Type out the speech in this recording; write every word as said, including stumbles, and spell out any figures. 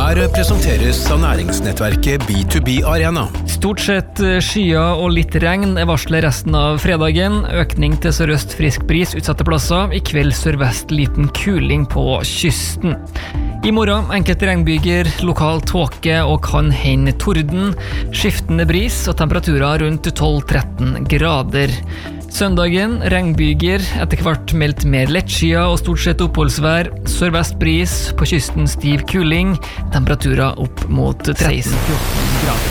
Her presenteres av næringsnettverket B to B Arena. Stort sett skyer og litt regn er varslet resten av fredagen. Økning til sørøst frisk bris utsatte plasser. I kveld sørvest liten kuling på kysten. I morgen enkelte regnbyger, lokal tåke og kan hende torden. Skiftende bris og temperaturer rundt tolv til tretten grader. Søndagen, regnbyger, etter hvert meldt mer lettskyet og stort sett oppholdsvær. Sørvest bris, på kysten stiv kuling. Temperaturer opp mot seksten til fjorten grader.